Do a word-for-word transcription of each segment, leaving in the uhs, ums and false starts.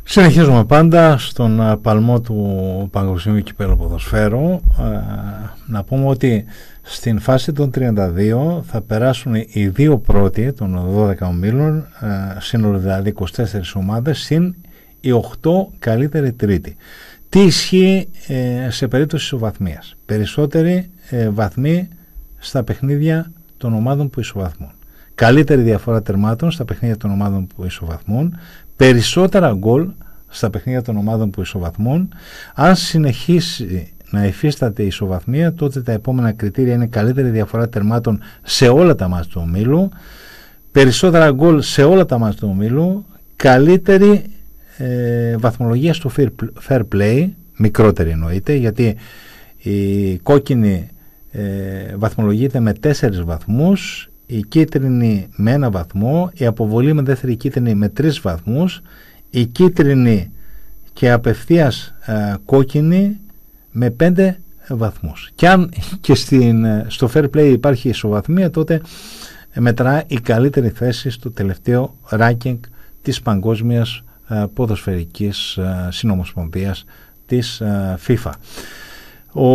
Συνεχίζουμε πάντα στον παλμό του Παγκοσμίου Κυπέλλου Ποδοσφαίρου. Να πούμε ότι στην φάση των τριάντα δύο θα περάσουν οι δύο πρώτοι των δώδεκα ομίλων, σύνολο δηλαδή είκοσι τέσσερις ομάδες, συν οι οκτώ καλύτεροι τρίτη. Τι ισχύει σε περίπτωση ισοβαθμίας? Περισσότεροι βαθμοί στα παιχνίδια των ομάδων που ισοβαθμούν. Καλύτερη διαφορά τερμάτων στα παιχνίδια των ομάδων που ισοβαθμούν. Περισσότερα γκολ στα παιχνίδια των ομάδων που ισοβαθμούν. Αν συνεχίσει να υφίσταται η ισοβαθμία, τότε τα επόμενα κριτήρια είναι καλύτερη διαφορά τερμάτων σε όλα τα μάτς του ομίλου, περισσότερα γκολ σε όλα τα μάτς του ομίλου, καλύτερη ε, βαθμολογία στο fair play, μικρότερη εννοείται, γιατί η κόκκινη ε, βαθμολογείται με τέσσερις βαθμούς, η κίτρινη με ένα βαθμό, η αποβολή με δεύτερη κίτρινη με τρεις βαθμούς, η κίτρινη και απευθείας ε, κόκκινη με πέντε βαθμούς. Και αν και στην, στο fair play υπάρχει ισοβαθμία, τότε μετρά η καλύτερη θέση στο τελευταίο ranking της παγκόσμιας ε, ποδοσφαιρικής ε, συνομοσπονδίας της ε, FIFA. Ο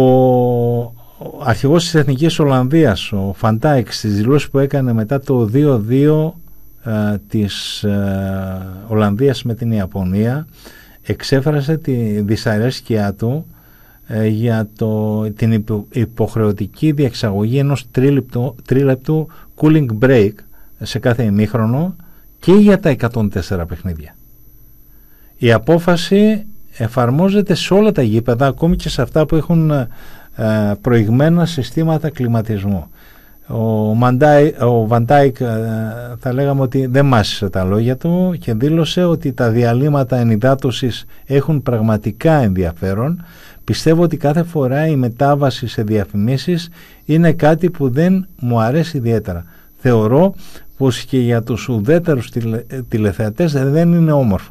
Ο αρχηγός της Εθνικής Ολλανδίας, ο Φαντάικ, στις δηλώσεις που έκανε μετά το δύο δύο ε, της ε, Ολλανδίας με την Ιαπωνία, εξέφρασε τη δυσαρέσκειά του ε, για το, την υπο, υποχρεωτική διεξαγωγή ενός τρίλεπτου, τρίλεπτου cooling break σε κάθε ημίχρονο και για τα εκατόν τέσσερα παιχνίδια. Η απόφαση εφαρμόζεται σε όλα τα γήπεδα, ακόμη και σε αυτά που έχουν προηγμένα συστήματα κλιματισμού. Ο, Μαντάι, ο Βαντάικ θα λέγαμε ότι δεν μάσησε τα λόγια του και δήλωσε ότι τα διαλύματα ενυδάτωσης έχουν πραγματικά ενδιαφέρον. Πιστεύω ότι κάθε φορά η μετάβαση σε διαφημίσεις είναι κάτι που δεν μου αρέσει ιδιαίτερα. Θεωρώ πως και για τους ουδέτερους τηλε, τηλεθεατές δεν είναι όμορφο.